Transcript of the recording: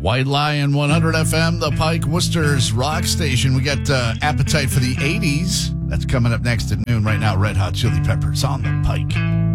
White Lion 100 FM, the Pike Worcester's rock station. We got Appetite for the 80s. That's coming up next at noon. Right now, Red Hot Chili Peppers on the Pike.